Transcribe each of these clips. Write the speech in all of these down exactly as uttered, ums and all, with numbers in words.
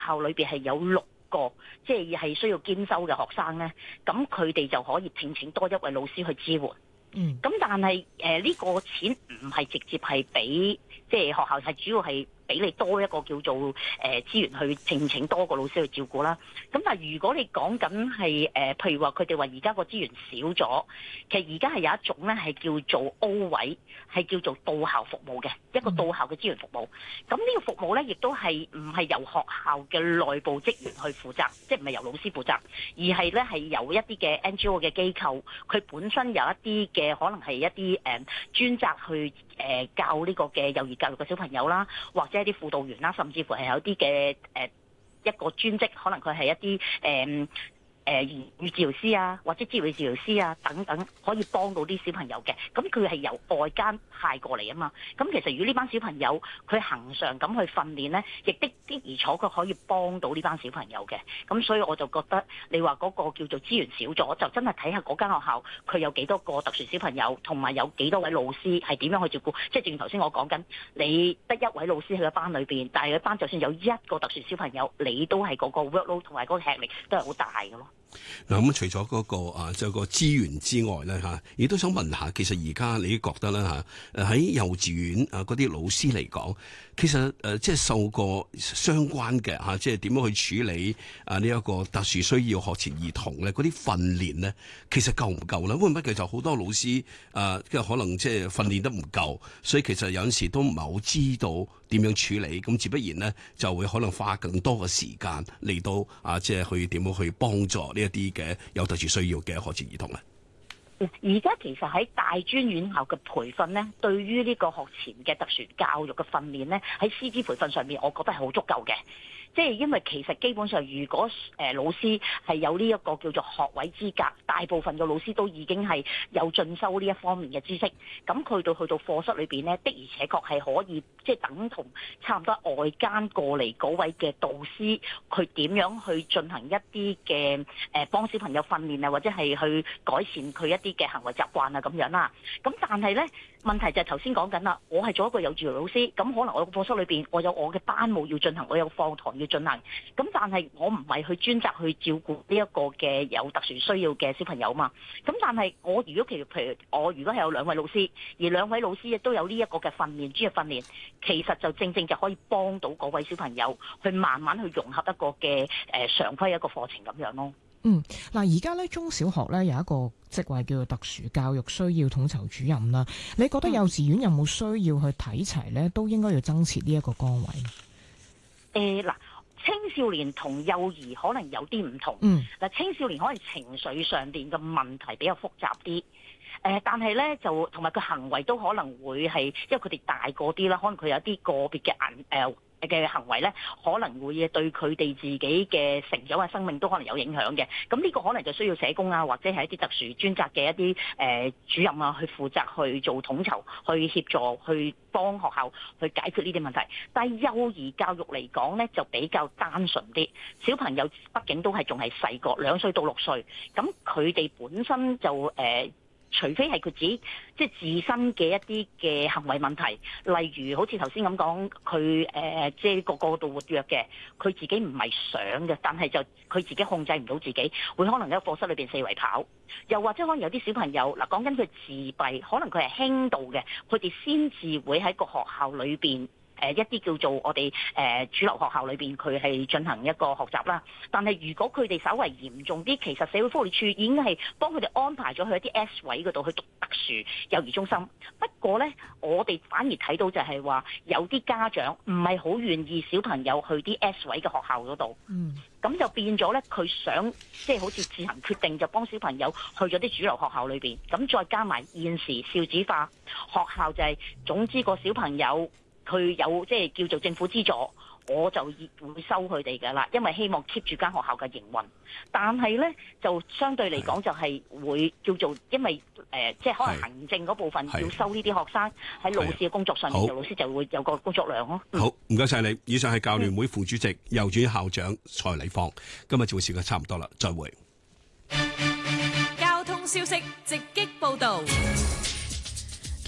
校裏邊係有六個即係係需要兼修嘅學生咧，咁佢哋就可以聘請多一位老師去支援。 嗯， 咁但係誒呢個錢唔係直接係俾即係學校，係主要係俾你多一個叫做誒、呃、資源去聘請多個老師去照顧啦。咁但係如果你講緊係誒，譬如話佢哋話而家個資源少咗，其實而家係有一種咧係叫做 O 位，係叫做到校服務嘅一個到校嘅資源服務。咁呢個服務咧亦都係唔係由學校嘅內部職員去負責，即係唔係由老師負責，而係咧係由一啲嘅 N G O 嘅機構，佢本身有一啲嘅可能係一啲誒、呃、專責去誒、呃、教呢個嘅幼兒教育嘅小朋友啦，或者一啲輔導員啦，甚至乎係有啲嘅誒一個專職，可能佢係一啲誒。呃誒言語治療師啊，或者職業治療師啊等等，可以幫到啲小朋友嘅。咁佢係由外間派過嚟啊嘛。咁其實如果呢班小朋友佢恆常咁去訓練呢，亦的的而且確可以幫到呢班小朋友嘅。咁所以我就覺得你話嗰個叫做資源少咗，就真係睇下嗰間學校佢有幾多個特殊小朋友，同埋有幾多位老師係點樣去照顧。即係正如頭先我講緊，你得一位老師喺個班裏邊，但係個班就算有一個特殊小朋友，你都係嗰個 workload 同埋嗰個吃力都係好大嘅咯。 嗱咁、嗯、除咗嗰、那個啊，就個資源之外咧嚇，亦、啊、都想問下，其實而家你覺得咧嚇，誒、啊、喺幼稚園啊嗰啲老師嚟講，其實誒、呃、即係受過相關嘅嚇、啊，即係點樣去處理啊呢一、這個特殊需要學前兒童咧嗰啲訓練咧，其實夠唔夠咧？會唔會其實好多老師啊，即係可能即係訓練得唔夠，所以其實有陣時都唔係好知道點樣處理，咁自不然咧就會可能花更多嘅時間嚟到啊，即係去點樣去幫助呢一啲嘅有特殊需要嘅學前兒童咧。 而家其實喺大專院校嘅培訓咧，對於呢個學前嘅特殊教育嘅訓練咧，喺師資培訓上面，我覺得係好足夠嘅。即係因為其實基本上，如果誒老師係有呢一個叫做學位資格，大部分嘅老師都已經係有進修呢一方面嘅知識。咁佢到去到課室裏邊咧，的而且確係可以即係等同差唔多外間過嚟嗰位嘅導師，佢點樣去進行一啲嘅誒幫小朋友訓練啊，或者係去改善佢一啲嘅行為習慣啊咁樣啦。咁但係咧問題就係頭先講緊啦，我係做一個幼稚園老師，咁可能我個課室裏邊我有我嘅班務要進行，我有課堂要進行，咁但係我唔係去專責去照顧呢一個嘅有特殊需要嘅小朋友嘛。咁但係我如果譬如譬如我如果係有兩位老師，而兩位老師亦都有呢一個嘅訓練專業訓練，其實就正正就可以幫到嗰位小朋友去慢慢去融合一個嘅誒、呃、常規一個課程咁樣咯。 嗯，嗱，而家咧中小學咧有一個職位叫做特殊教育需要統籌主任啦。你覺得幼稚園有冇需要去睇齊咧？都應該要增設呢一個崗位。誒嗱、 呃，青少年同幼兒可能有啲唔同。 嗯， 嗱，青少年可能情緒上邊嘅問題比較複雜啲。誒、呃，但係咧就同埋佢行為都可能會係，因為佢哋大個啲啦，可能佢有啲個別嘅眼誒。呃嘅行為咧，可能會對佢哋自己嘅成長嘅生命都可能有影響嘅。咁呢個可能就需要社工啊，或者係一啲特殊專責嘅一啲誒、呃、主任啊，去負責去做統籌，去協助，去幫學校去解決呢啲問題。但係幼兒教育嚟講咧，就比較單純啲。小朋友畢竟都係仲係細個，兩歲到六歲，咁佢哋本身就誒。呃除非係佢自己即係自身嘅一啲嘅行為問題，例如好似頭先咁講，佢誒、呃、即係個過度活躍嘅，佢自己唔係想嘅，但係就佢自己控制唔到自己，會可能喺課室裏邊四圍跑，又或者可能有啲小朋友嗱，講緊佢自閉，可能佢係輕度嘅，佢哋先至會喺個學校裏邊。誒一啲叫做我哋誒主流學校裏邊，佢係進行一個學習啦。但係如果佢哋稍為嚴重啲，其實社會福利署已經係幫佢哋安排咗去一啲 S 位嗰度去讀特殊幼兒中心。不過呢，我哋反而睇到就係話有啲家長唔係好願意小朋友去啲 S 位嘅學校嗰度。嗯。咁就變咗呢，佢想即係好似自行決定，就幫小朋友去咗啲主流學校裏邊。咁再加埋現時少子化學校就係、是、總之個小朋友。佢有即係叫做政府資助，我就會收佢哋㗎啦，因為希望 keep 住間學校嘅營運。但係咧就相對嚟講就係會叫做，因為誒、呃、即係可能行政嗰部分要收呢啲學生喺老師嘅工作上面，就老師就會有個工作量咯。 好，唔該晒你。以上係教聯會副主席、幼稚園校長蔡麗芳。今日節目時間差唔多啦，再會。 交通消息直擊報導。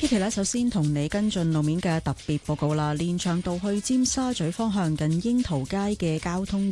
Kitty 咧，首先同你跟進路面嘅特別報告啦。連翔道去尖沙咀方向近櫻桃街嘅交通